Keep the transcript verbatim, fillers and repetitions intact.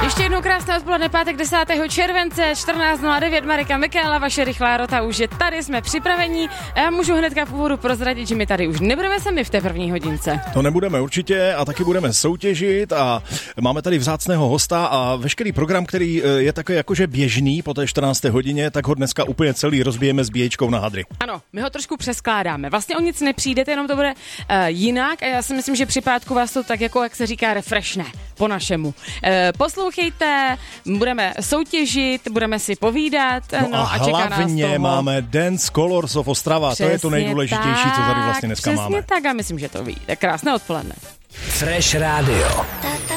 Ještě jednou krásné odpoledne, pátek desátého července, čtrnáct nula devět, Marika Michaela, vaše rychlá rota už je tady, jsme připraveni. A já můžu hnedka v úvodu prozradit, že my tady už nebudeme sami v té první hodince. To nebudeme určitě a taky budeme soutěžit a máme tady vzácného hosta a veškerý program, který je takový jakože běžný po té čtrnácté hodině, tak ho dneska úplně celý rozbijeme s bíječkou na hadry. Ano, my ho trošku přeskládáme. Vlastně o nic nepřijdete, jenom to bude uh, jinak a já si myslím, že při pátku vás to tak jako, jak se říká, refreshne po našemu. Uh, poslouchejte, budeme soutěžit, budeme si povídat, no, no a, a čeká nás hlavně máme Dance Colors of Ostrava, přesně to je to nejdůležitější, tak, co tady vlastně dneska přesně máme. Přesně tak a myslím, že to ví. Tak krásné odpoledne. Fresh Radio.